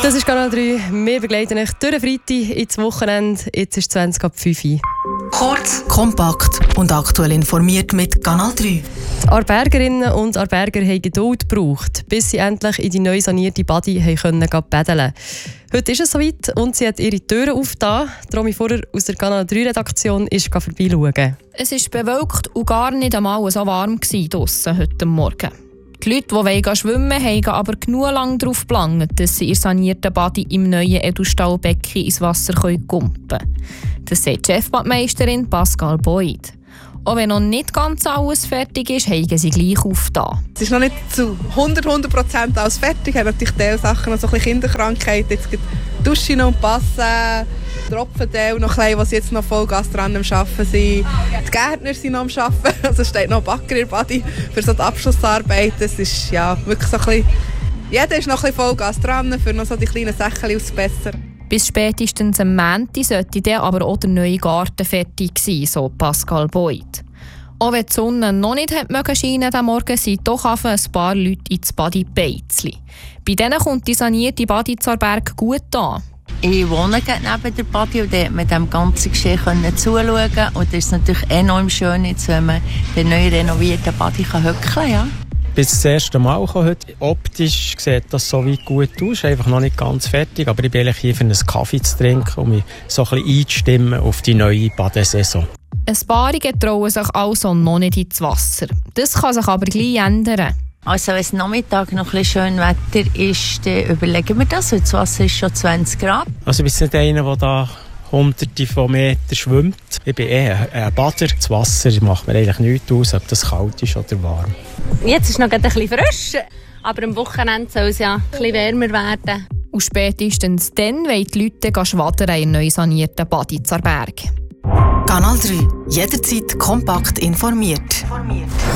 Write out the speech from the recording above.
Das ist Kanal 3. Wir begleiten euch durch den Freitag ins Wochenende. Jetzt ist 20 ab 5 Uhr. Kurz, kompakt und aktuell informiert mit Kanal 3. Die Aarbergerinnen und Aarberger haben Geduld gebraucht, bis sie endlich in die neu sanierte Badi paddeln konnten. Heute ist es soweit und sie hat ihre Türen aufgetan. Romy Vorer aus der Kanal 3-Redaktion ist vorbeischauen. Es war bewölkt und gar nicht einmal so warm draussen heute Morgen. Die Leute, die schwimmen wollen, haben aber genug lang darauf gelangt, dass sie in sanierten Badi im neuen Edelstahlbecken ins Wasser kumpen können. Das sagt die Chefbadmeisterin Pascal Boyd. Auch wenn noch nicht ganz alles fertig ist, haben sie gleich aufgetan. Es ist noch nicht zu 100% alles fertig. Wir haben natürlich Teil Sachen, noch so ein bisschen Kinderkrankheiten. Jetzt gibt Duschen und Passen, Tropfenteil noch klein, was jetzt noch Vollgas dran am Arbeiten sind. Die Gärtner sind noch am Arbeiten. Also es steht noch Backer in der Badi für so die Abschlussarbeit. Es ist ja wirklich so ein bisschen, jeder ist noch ein bisschen Vollgas dran, für noch so die kleinen Sachen auszubessern. Bis spätestens am Montag sollte dann aber auch der neue Garten fertig sein, so Pascal Boyd. Auch wenn die Sonne noch nicht scheinen diesen Morgen, sind doch ein paar Leute ins Badi Beizli. Bei denen kommt die sanierte Badi zu Aarberg gut an. Ich wohne neben der Badi und dort mit dem ganzen Geschehen zuschauen. Und das ist natürlich enorm schön, jetzt, wenn man den neu renovierten Badi hückeln kann. Ja. Bis das erste Mal heute. Optisch sieht das so weit gut aus, einfach noch nicht ganz fertig. Aber ich bin hier für einen Kaffee zu trinken, um mich so ein bisschen einzustimmen auf die neue Badesaison. Ein paar trauen sich also noch nicht ins Wasser. Das kann sich aber gleich ändern. Also wenn es Nachmittag noch ein bisschen schön Wetter ist, dann überlegen wir das. Das Wasser ist schon 20 Grad. Also ich bin nicht einer, der da Hunderte von Metern schwimmt. Ich bin eher ein Bader. Das Wasser macht mir eigentlich nichts aus, ob das kalt ist oder warm. Jetzt ist es noch ein bisschen frisch, aber am Wochenende soll es ja ein bisschen wärmer werden. Und spätestens dann wollen die Leute schwadern in neu sanierten Badi zu Aarberg. Kanal 3. Jederzeit kompakt informiert.